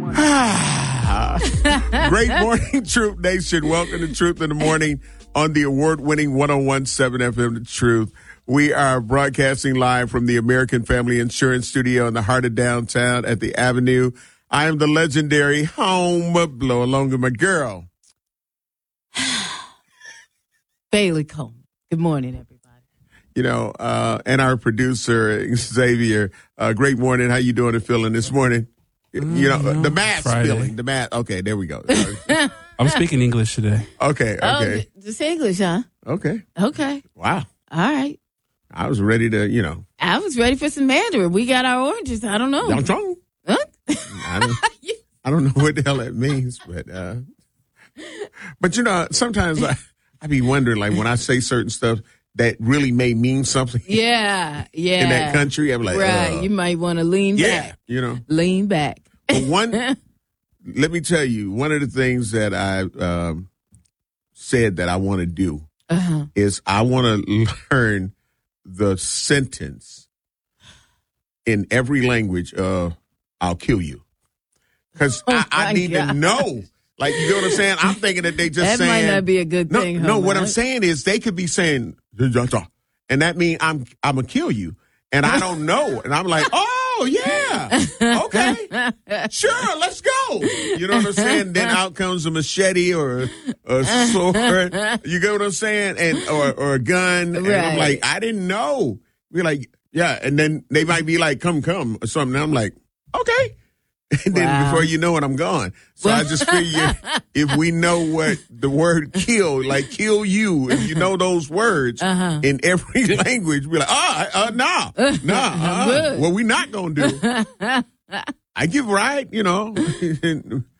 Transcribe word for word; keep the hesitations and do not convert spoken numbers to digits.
Great morning, Truth Nation. Welcome to Truth in the Morning on the award-winning one oh one point seven F M The Truth. We are broadcasting live from the American Family Insurance Studio in the heart of downtown at the Avenue. I am the legendary home blow along with my girl, Bailey Coleman. Good morning, everybody. You know, uh, and our producer, Xavier. Uh, great morning. How you doing and feeling this morning? Mm, you know, no, the math feeling. The math. Okay, there we go. I'm speaking English today. Okay, okay. Oh, just English, huh? Okay. Okay. Wow. All right. I was ready to, you know. I was ready for some Mandarin. We got our oranges. I don't know. Huh? I don't, I don't know what the hell that means, but uh, but you know, sometimes I I be wondering, like when I say certain stuff that really may mean something. Yeah, yeah. In that country, I'm like, right. Uh, you might want to lean yeah, back. you know, lean back. But one, let me tell you, one of the things that I um, said that I want to do uh-huh. is I want to learn the sentence in every language. Uh, I'll kill you. Because oh I, I need God. to know. Like, you know what I'm saying? I'm thinking that they just that saying. That might not be a good no, thing. No, Homer. what I'm saying is they could be saying, and that means I'm I'm going to kill you. And I don't know. And I'm like, oh, yeah. Okay. Sure, let's go. You know what I'm saying? Then out comes a machete or a sword. You get what I'm saying? And or, or a gun. Right. And I'm like, I didn't know. We're like, yeah. And then they might be like, come, come, or something. And I'm like, okay. And then wow. before you know it, I'm gone. So I just figure if we know what the word kill, like kill you, if you know those words uh-huh. in every language, we're like, oh, uh, nah, nah, uh, what we not going to do. I give right, you know.